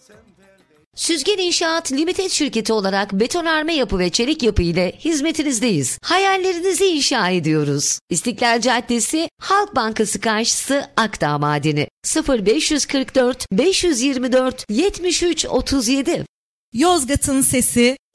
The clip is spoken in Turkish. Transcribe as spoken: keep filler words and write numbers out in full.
Süzgen İnşaat Limited şirketi olarak betonarme yapı ve çelik yapı ile hizmetinizdeyiz. Hayallerinizi inşa ediyoruz. İstiklal Caddesi, Halk Bankası karşısı, Akdağ Madeni. sıfır beş kırk dört beş yirmi dört yetmiş üç otuz yedi. Yozgat'ın sesi,